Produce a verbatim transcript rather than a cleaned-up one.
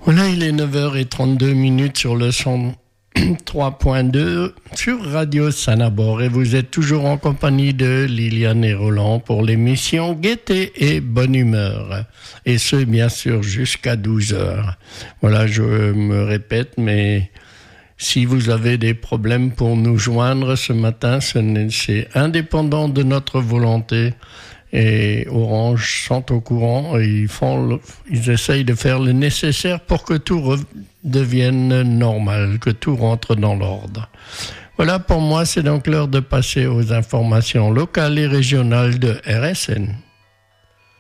Voilà, il est neuf heures trente-deux minutes sur le cent trois point deux sur Radio Sanabor et vous êtes toujours en compagnie de Liliane et Roland pour l'émission Gaieté et Bonne Humeur. Et ce, bien sûr, jusqu'à douze heures. Voilà, je me répète, mais si vous avez des problèmes pour nous joindre ce matin, c'est indépendant de notre volonté. Et Orange sont au courant et ils, font le, ils essayent de faire le nécessaire pour que tout redevienne normal, que tout rentre dans l'ordre. Voilà, pour moi, c'est donc l'heure de passer aux informations locales et régionales de R S N.